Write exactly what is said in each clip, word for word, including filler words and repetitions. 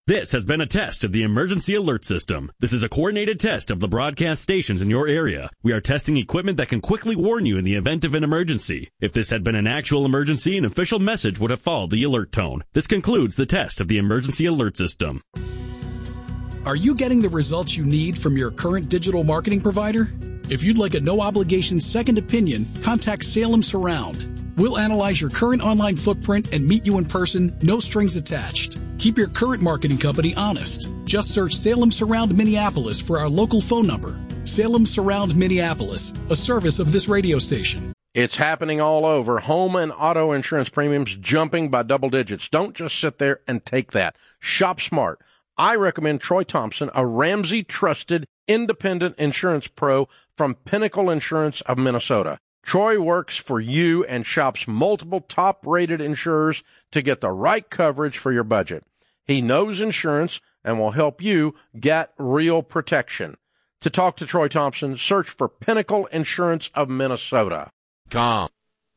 This has been a test of the Emergency Alert System. This is a coordinated test of the broadcast stations in your area. We are testing equipment that can quickly warn you in the event of an emergency. If this had been an actual emergency, an official message would have followed the alert tone. This concludes the test of the Emergency Alert System. Are you getting the results you need from your current digital marketing provider? If you'd like a no-obligation second opinion, contact Salem Surround. We'll analyze your current online footprint and meet you in person, no strings attached. Keep your current marketing company honest. Just search Salem Surround Minneapolis for our local phone number. Salem Surround Minneapolis, a service of this radio station. It's happening all over. Home and auto insurance premiums jumping by double digits. Don't just sit there and take that. Shop smart. I recommend Troy Thompson, a Ramsey-trusted independent insurance pro from Pinnacle Insurance of Minnesota. Troy works for you and shops multiple top-rated insurers to get the right coverage for your budget. He knows insurance and will help you get real protection. To talk to Troy Thompson, search for Pinnacle Insurance of Minnesota. Com.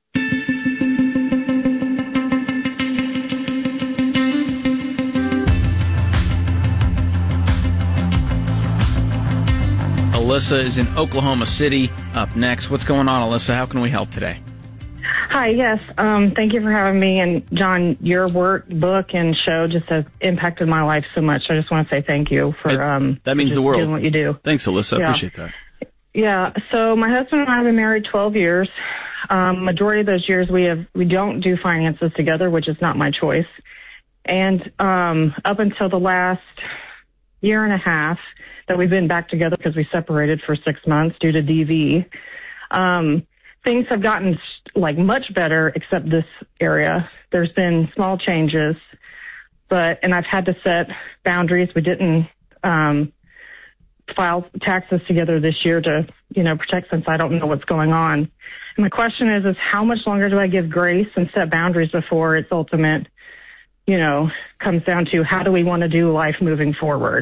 Alyssa is in Oklahoma City. Up next, what's going on, Alyssa? How can we help today? Hi, yes. Um, thank you for having me. And John, your work, book, and show just has impacted my life so much. I just want to say thank you for um, that means for the world. doing what you do. Thanks, Alyssa. I yeah. appreciate that. Yeah. So my husband and I have been married twelve years. Um, majority of those years we have we don't do finances together, which is not my choice. And um, up until the last year and a half that we've been back together because we separated for six months due to D V. Um, things have gotten like much better except this area. There's been small changes, but, and I've had to set boundaries. We didn't, um, file taxes together this year to, you know, protect since I don't know what's going on. And my question is, is how much longer do I give grace and set boundaries before its ultimate, you know, comes down to how do we want to do life moving forward?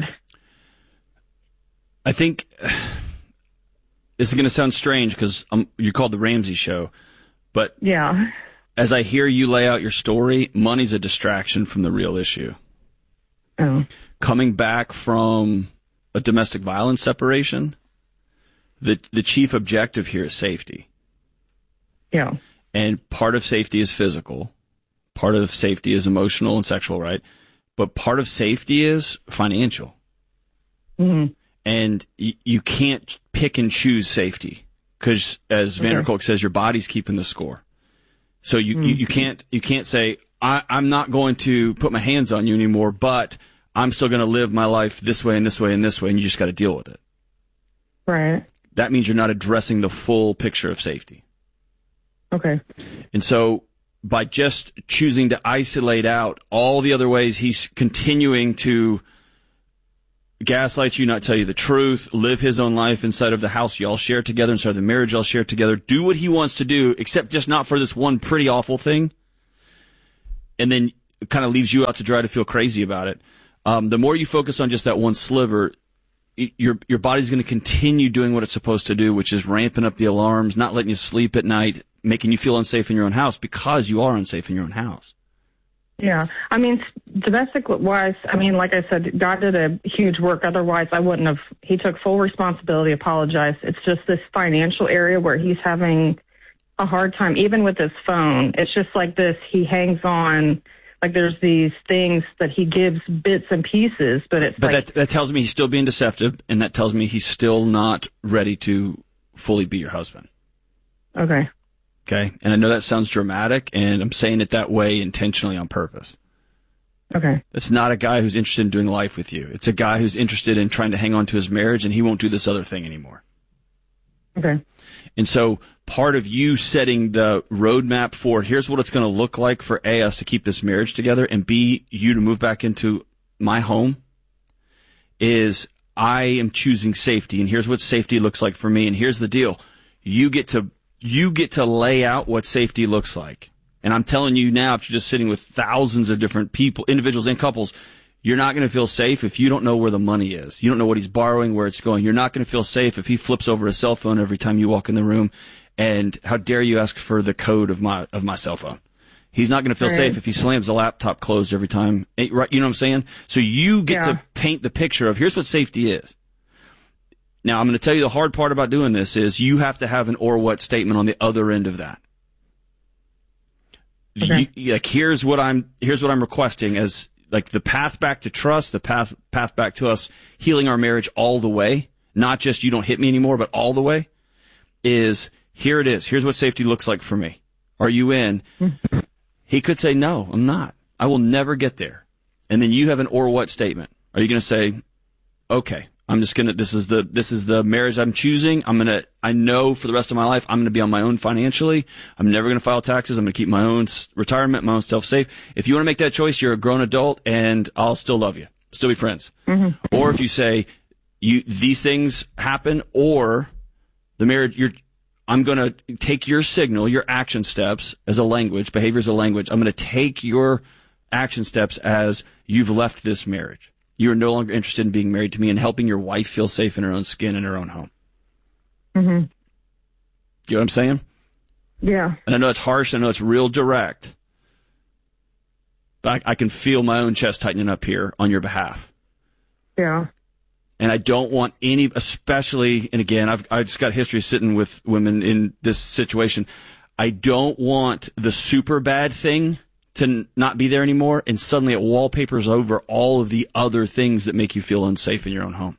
I think this is going to sound strange because um, you're called the Ramsey Show, but yeah, as I hear you lay out your story, money's a distraction from the real issue. Oh. Coming back from a domestic violence separation, the the chief objective here is safety. Yeah. And part of safety is physical. Part of safety is emotional and sexual, right? But part of safety is financial. Mm-hmm. And y- you can't pick and choose safety because, as Okay. Vander Kolk says, your body's keeping the score. So you, Mm-hmm. you, you can't you can't say, I, I'm not going to put my hands on you anymore, but I'm still going to live my life this way and this way and this way, and you just got to deal with it. Right. That means you're not addressing the full picture of safety. Okay. And so by just choosing to isolate out all the other ways he's continuing to gaslight you, not tell you the truth, live his own life inside of the house y'all share together, inside of the marriage y'all share together, do what he wants to do, except just not for this one pretty awful thing, and then it kind of leaves you out to dry to feel crazy about it. Um, the more you focus on just that one sliver, it, your your body's going to continue doing what it's supposed to do, which is ramping up the alarms, not letting you sleep at night, making you feel unsafe in your own house because you are unsafe in your own house. Yeah. I mean, domestic-wise, I mean, like I said, God did a huge work. Otherwise, I wouldn't have. He took full responsibility, apologized. It's just this financial area where he's having a hard time, even with his phone. It's just like this. He hangs on. Like there's these things that he gives bits and pieces, but it's But like. that, that tells me he's still being deceptive, and that tells me he's still not ready to fully be your husband. Okay. Okay? And I know that sounds dramatic, and I'm saying it that way intentionally on purpose. Okay. It's not a guy who's interested in doing life with you. It's a guy who's interested in trying to hang on to his marriage, and he won't do this other thing anymore. Okay. And so part of you setting the roadmap for here's what it's going to look like for A, us to keep this marriage together, and B, you to move back into my home is I am choosing safety, and here's what safety looks like for me, and here's the deal. You get to You get to lay out what safety looks like. And I'm telling you now, if you're just sitting with thousands of different people, individuals and couples, you're not going to feel safe if you don't know where the money is. You don't know what he's borrowing, where it's going. You're not going to feel safe if he flips over his cell phone every time you walk in the room. And how dare you ask for the code of my of my cell phone? He's not going to feel Right. safe if he slams the laptop closed every time. Eh, Right? You know what I'm saying? So you get Yeah. to paint the picture of here's what safety is. Now, I'm going to tell you the hard part about doing this is you have to have an or what statement on the other end of that. Okay. You, like here's what I'm here's what I'm requesting as like the path back to trust, the path path back to us healing our marriage all the way, not just you don't hit me anymore, but all the way, is here it is. Here's what safety looks like for me. Are you in? He could say, no, I'm not. I will never get there. And then you have an or what statement. Are you going to say, okay, I'm just going to, this is the, this is the marriage I'm choosing. I'm going to, I know for the rest of my life, I'm going to be on my own financially. I'm never going to file taxes. I'm going to keep my own s- retirement, my own stuff safe. If you want to make that choice, you're a grown adult and I'll still love you. Still be friends. Mm-hmm. Or if you say, you, these things happen, or the marriage, you're, I'm going to take your signal, your action steps as a language, behavior as a language. I'm going to take your action steps as you've left this marriage. You are no longer interested in being married to me and helping your wife feel safe in her own skin in her own home. Mm-hmm. You know what I'm saying? Yeah. And I know it's harsh. I know it's real direct. But I, I can feel my own chest tightening up here on your behalf. Yeah. And I don't want any, especially, and again, I've, I've just got history sitting with women in this situation. I don't want the super bad thing to n- not be there anymore, and suddenly it wallpapers over all of the other things that make you feel unsafe in your own home.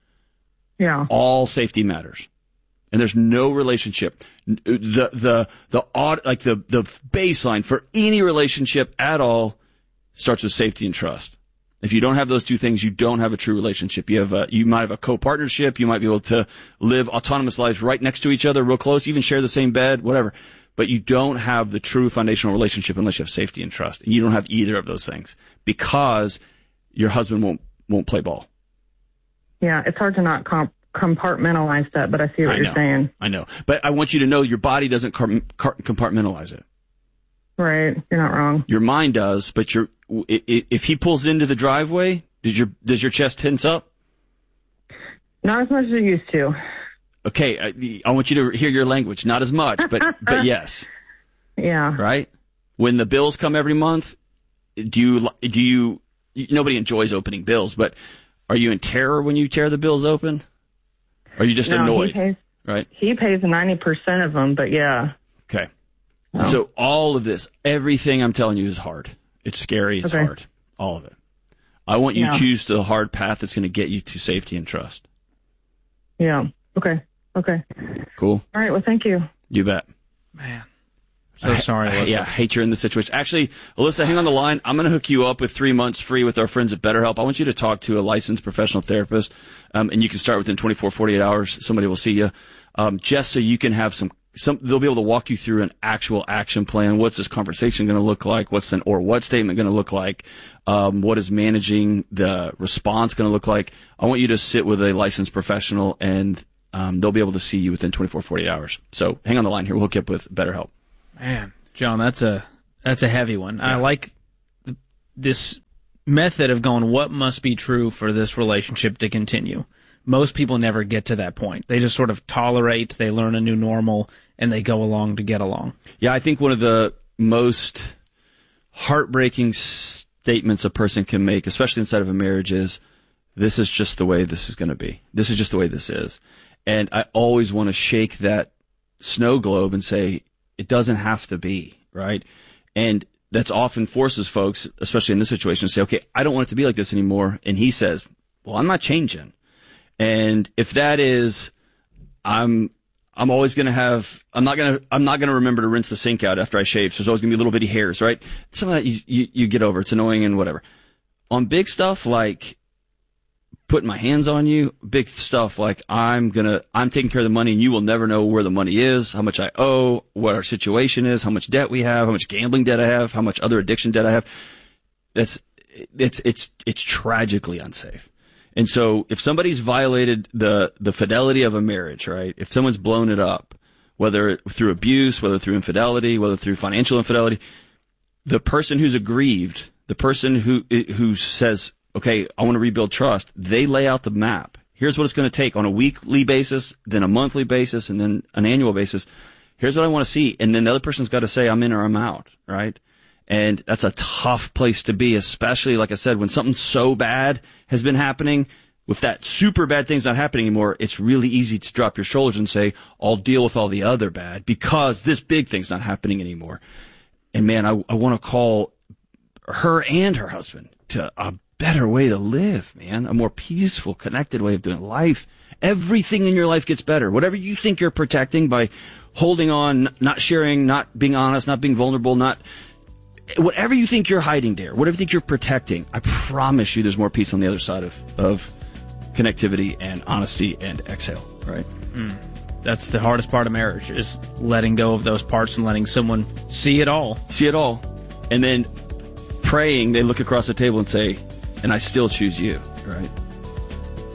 Yeah. All safety matters. And there's no relationship. The, the, the odd, like the, the baseline for any relationship at all starts with safety and trust. If you don't have those two things, you don't have a true relationship. You have a, you might have a co-partnership. You might be able to live autonomous lives right next to each other, real close, even share the same bed, whatever. But you don't have the true foundational relationship unless you have safety and trust. And you don't have either of those things because your husband won't, won't play ball. Yeah. It's hard to not comp- compartmentalize that, but I see what I you're know, saying. I know. But I want you to know your body doesn't car- car- compartmentalize it. Right. You're not wrong. Your mind does, but your, if he pulls into the driveway, does your, does your chest tense up? Not as much as it used to. Okay, I, I want you to hear your language. Not as much, but but yes. Yeah. Right? When the bills come every month, do you do you nobody enjoys opening bills, but are you in terror when you tear the bills open? Or are you just no, annoyed? He pays, right? He pays ninety percent of them, but yeah. Okay. Oh. So all of this, everything I'm telling you is hard. It's scary, it's Okay. hard. All of it. I want you Yeah. to choose the hard path that's going to get you to safety and trust. Yeah. Okay. Okay. Cool? All right. Well, thank you. You bet. Man. So sorry, I, Alyssa. yeah, I hate you're in this situation. Actually, Alyssa, hang on the line. I'm going to hook you up with three months free with our friends at BetterHelp. I want you to talk to a licensed professional therapist, um, and you can start within twenty-four, forty-eight hours. Somebody will see you, um, just so you can have some, some. They'll be able to walk you through an actual action plan. What's this conversation going to look like? What's an or what statement going to look like? Um, what is managing the response going to look like? I want you to sit with a licensed professional, and um, they'll be able to see you within twenty-four, forty-eight hours. So hang on the line here. We'll hook you up with BetterHelp. Man, John, that's a that's a heavy one. I like th- this method of going, what must be true for this relationship to continue? Most people never get to that point. They just sort of tolerate, they learn a new normal, and they go along to get along. Yeah, I think one of the most heartbreaking statements a person can make, especially inside of a marriage, is this is just the way this is going to be. This is just the way this is. And I always want to shake that snow globe and say, it doesn't have to be, right? And that's often forces folks, especially in this situation, to say, okay, I don't want it to be like this anymore. And he says, well, I'm not changing. And if that is, I'm, I'm always going to have, I'm not going to, I'm not going to remember to rinse the sink out after I shave. So there's always going to be little bitty hairs, right? Some of that you, you, you get over. It's annoying and whatever. On big stuff like putting my hands on you, big stuff like I'm going to, I'm taking care of the money and you will never know where the money is, how much I owe, what our situation is, how much debt we have, how much gambling debt I have, how much other addiction debt I have. That's, it's, it's, it's tragically unsafe. And so if somebody's violated the, the fidelity of a marriage, right? If someone's blown it up, whether through abuse, whether through infidelity, whether through financial infidelity, the person who's aggrieved, the person who, who says, okay, I want to rebuild trust, they lay out the map. Here's what it's going to take on a weekly basis, then a monthly basis, and then an annual basis. Here's what I want to see. And then the other person's got to say, I'm in or I'm out, right? And that's a tough place to be, especially, like I said, when something so bad has been happening. If that super bad thing's not happening anymore, it's really easy to drop your shoulders and say, I'll deal with all the other bad because this big thing's not happening anymore. And man, I, I want to call her and her husband to a better way to live, man. A more peaceful, connected way of doing life. Everything in your life gets better. Whatever you think you're protecting by holding on, not sharing, not being honest, not being vulnerable, not... Whatever you think you're hiding there, whatever you think you're protecting, I promise you there's more peace on the other side of, of connectivity and honesty and exhale, right? Mm. That's the hardest part of marriage, is letting go of those parts and letting someone see it all. See it all. And then praying, they look across the table and say, and I still choose you, right?